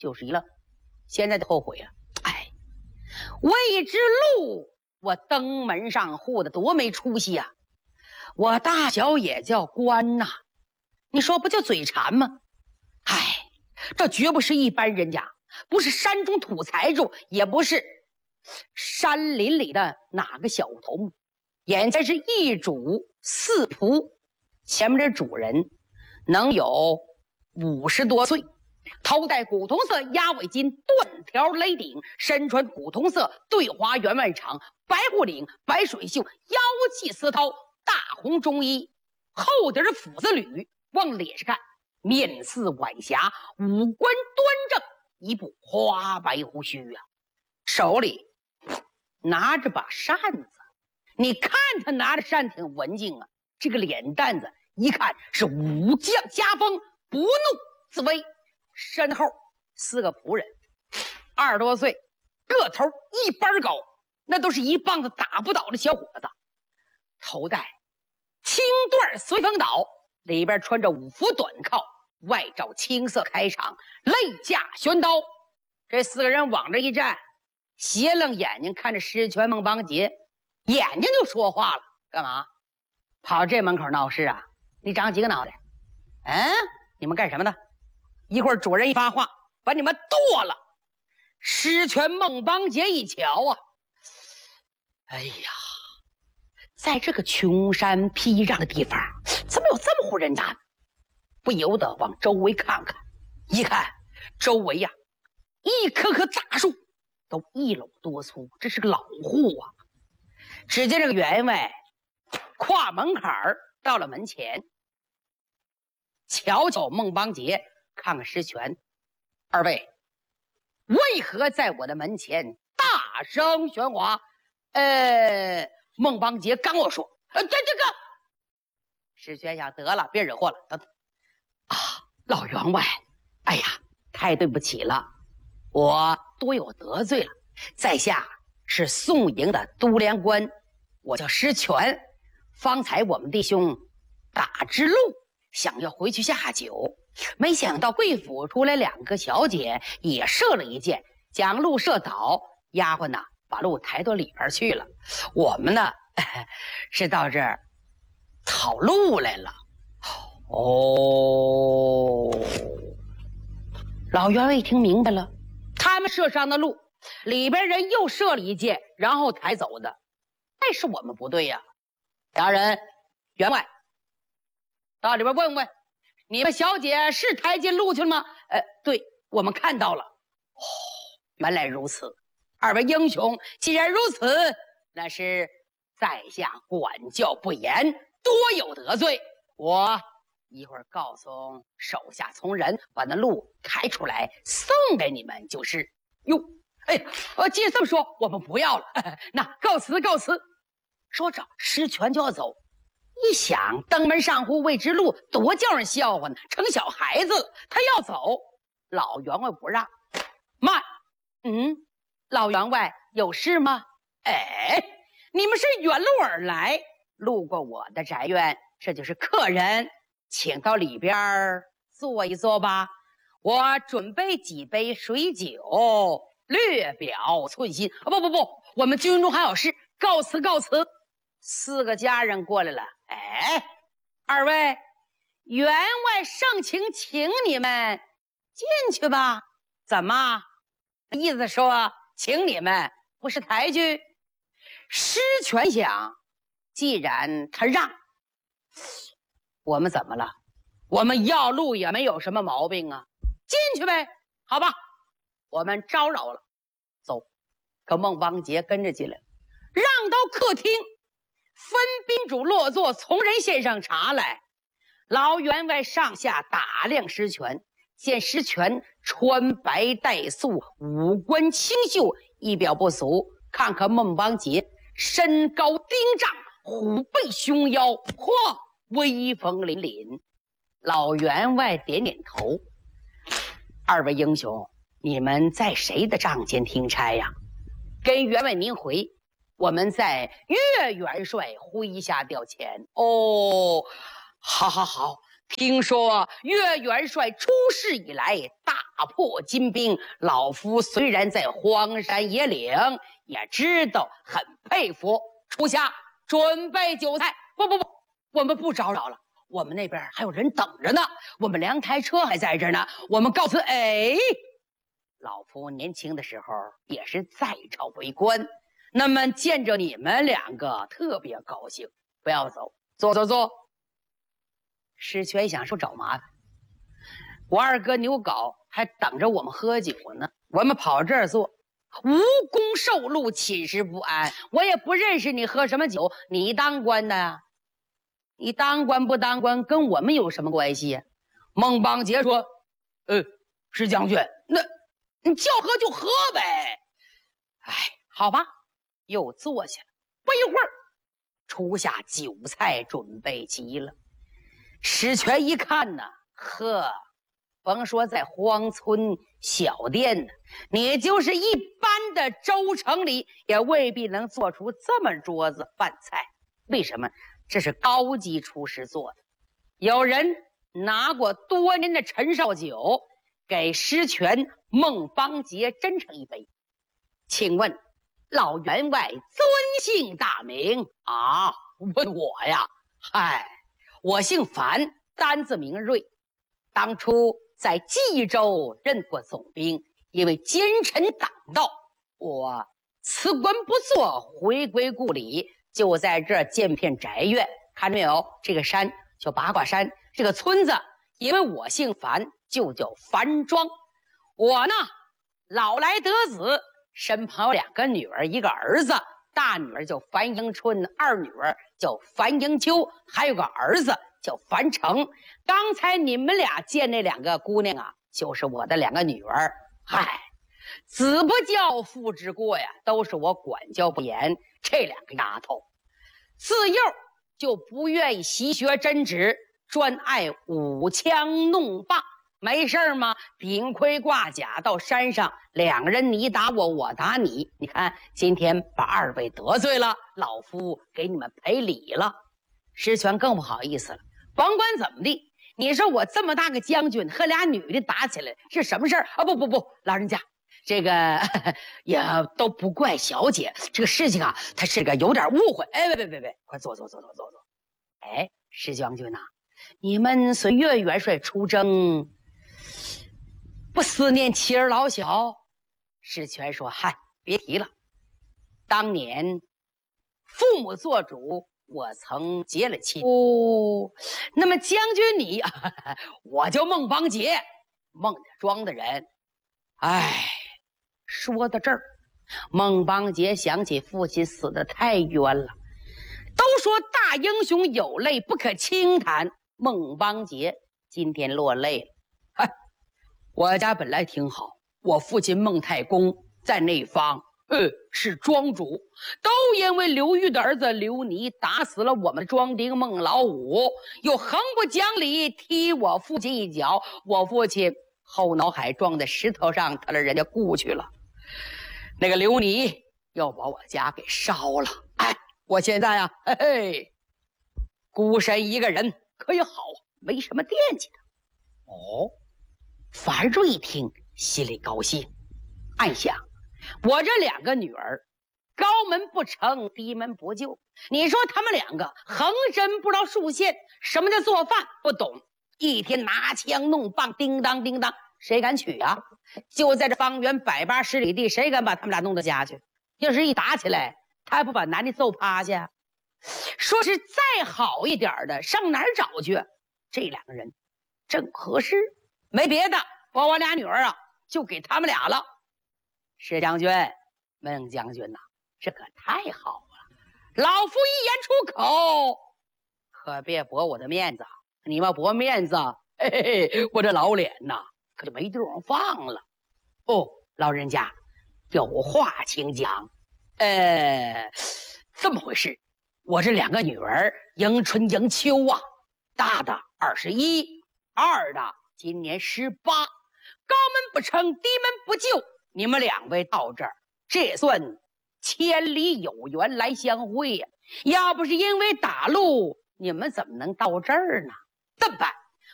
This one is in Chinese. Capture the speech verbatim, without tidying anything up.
就是一了，现在就后悔了。哎，未知路，我登门上户的多没出息呀、啊！我大小也叫官呐、啊，你说不就嘴馋吗？哎，这绝不是一般人家，不是山中土财主，也不是山林里的哪个小头目，眼前是一主四仆，前面这主人能有五十多岁，头戴古铜色鸭尾巾，盾条勒顶，身穿古铜色对花员外长白护领，白水袖，腰系丝绦，大红中衣，后底是斧子履，往脸上看面似晚霞，五官端正，一部花白胡须啊，手里拿着把扇子，你看他拿着扇挺文静啊，这个脸蛋子一看是武将家风，不怒自威。身后四个仆人，二十多岁，个头一般高，那都是一棒子打不倒的小伙子。头戴青缎随风倒，里边穿着五幅短靠，外罩青色开场，肋架悬刀。这四个人往这一站，斜楞眼睛看着石泉孟邦杰，眼睛就说话了：干嘛跑这门口闹事啊？你长几个脑袋？嗯，你们干什么的？一会儿主人一发话，把你们剁了。石泉孟邦杰一瞧啊，哎呀，在这个穷山僻壤的地方，怎么有这么户人家？不由得往周围看看，一看周围呀、啊，一棵棵大树都一垄多粗，这是个老户啊。只见这个员外跨门槛儿到了门前，瞧瞧孟邦杰，看看石泉，二位为何在我的门前大声喧哗？呃，孟邦杰刚要说，呃，这这个，石泉想得了，别惹祸了。等等啊，老员外，哎呀，太对不起了，我多有得罪了。在下是宋营的都连官，我叫石泉。方才我们弟兄打支路，想要回去下酒，没想到贵府出来两个小姐，也射了一箭，将路射倒，丫鬟呢把路抬到里边去了。我们呢是到这儿讨路来了。哦，老员外一听明白了，他们射伤的路，里边人又射了一箭，然后抬走的，那是我们不对呀、啊。家人，员外到里边问问，你们小姐是抬进路去了吗？呃，对，我们看到了。哦，原来如此。二位英雄，既然如此，那是在下管教不严，多有得罪。我一会儿告诉手下从人，把那路开出来，送给你们就是。哟，哎呀，呃，既然这么说，我们不要了。呃、那告辞，告辞。说着，石泉就要走。一想登门上户未知路，多叫人笑话呢，成小孩子了。他要走，老员外不让。慢，嗯，老员外有事吗？哎，你们是远路而来，路过我的宅院，这就是客人，请到里边坐一坐吧。我准备几杯水酒，略表寸心。啊，不不不，我们军中还有事，告辞告辞。四个家人过来了。哎，二位，员外盛情请你们进去吧。怎么意思说请你们不是抬举？施权想，既然他让，我们怎么了？我们要路也没有什么毛病啊，进去呗。好吧，我们招扰了，走。可孟邦杰跟着进来，让到客厅，分宾主落座，从人献上茶来。老员外上下打量石泉，见石泉穿白带素，五官清秀，一表不俗。看看孟邦杰，身高丁丈，虎背熊腰，嚯，威风凛凛。老员外点点头，二位英雄，你们在谁的帐间听差呀？跟员外您回，我们在岳元帅麾下调遣。哦，好好好， 听说岳元帅出事以来大破金兵，老夫虽然在荒山野岭，也知道很佩服。初夏准备酒菜。不不不，我们不招扰了，我们那边还有人等着呢，我们两台车还在这呢，我们告辞。哎，老夫年轻的时候也是在朝为官，那么见着你们两个特别高兴。不要走，坐坐坐。石泉想说找麻烦，我二哥牛皋还等着我们喝酒呢，我们跑这儿坐，无功受禄，寝食不安。我也不认识你，喝什么酒？你当官的，你当官不当官跟我们有什么关系呀？孟邦杰说：“呃，石将军，那你叫喝就喝呗。”哎，好吧，又坐下了。不一会儿，初夏酒菜准备齐了。石泉一看呢，呵，甭说在荒村小店呢，你就是一般的州城里，也未必能做出这么桌子饭菜。为什么？这是高级厨师做的。有人拿过多年的陈绍酒，给石泉、孟邦杰斟上一杯。请问老员外尊姓大名啊？问我呀？嗨，我姓樊，单字名瑞，当初在冀州任过总兵，因为奸臣党盗，我辞官不做，回归故里，就在这儿建片宅院。看到没有？这个山叫八卦山，这个村子因为我姓樊，就叫樊庄。我呢，老来得子，身旁有两个女儿，一个儿子，大女儿叫樊迎春，二女儿叫樊迎秋，还有个儿子叫樊成。刚才你们俩见那两个姑娘啊，就是我的两个女儿。嗨，子不教父之过呀，都是我管教不严。这两个丫头自幼就不愿意习学针指，专爱舞枪弄棒，没事吗？顶盔挂甲到山上，两人你打我，我打你。你看今天把二位得罪了，老夫给你们赔礼了。石泉更不好意思了，甭管怎么地，你说我这么大个将军和俩女的打起来是什么事儿啊？不不不，老人家，这个呵呵也都不怪小姐，这个事情啊，他是个有点误会。哎，别别别别，快坐坐坐坐坐坐。哎，石将军呐、啊，你们随岳元帅出征，不思念妻儿老小？石泉说：“嗨，别提了，当年父母做主，我曾结了亲。哦，那么将军你，我叫孟邦杰，孟家庄的人。哎，说到这儿，孟邦杰想起父亲死得太冤了。都说大英雄有泪不可轻弹，孟邦杰今天落泪了。哎，我家本来挺好，我父亲孟太公在那方呃，是庄主，都因为刘裕的儿子刘尼打死了我们的庄丁孟老五，又横不讲理踢我父亲一脚，我父亲后脑海撞在石头上，他让人家雇去了。那个刘尼要把我家给烧了。哎，我现在啊，嘿嘿，孤身一个人可以好，没什么惦记的。哦，樊瑞一听心里高兴，暗想我这两个女儿高门不成低门不就，你说他们两个横身不知道竖线，什么叫做饭不懂，一天拿枪弄棒，叮当叮当，谁敢娶啊？就在这方圆百八十里地，谁敢把他们俩弄到家去？要是一打起来，他还不把男的揍趴下？说是再好一点的上哪儿找去？这两个人正合适，没别的，把我俩女儿啊就给他们俩了。石将军，孟将军呐、啊，这可太好了！老夫一言出口，可别驳我的面子。你们驳面子，嘿嘿嘿，我这老脸呐，可就没地方放了。哦，老人家，有话请讲。呃，这么回事，我这两个女儿迎春、迎秋啊，大的二十一，二的今年十八，高门不成，低门不就。你们两位到这儿，这算千里有缘来相会呀、啊！要不是因为打路，你们怎么能到这儿呢？这么办？